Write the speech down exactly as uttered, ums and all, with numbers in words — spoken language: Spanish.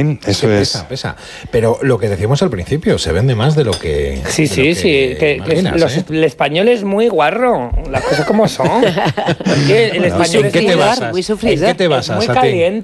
Mm, eso que es. Pesa, pesa. Pero lo que decíamos al principio, se vende más de lo que. Sí, de sí, lo que sí. Que, imaginas, que los, ¿eh? el español es muy guarro. Las cosas como son. Es que el Bueno, español ¿en qué es te muy, basas? muy ¿En sufridor. qué te es basas muy a ti? caliente.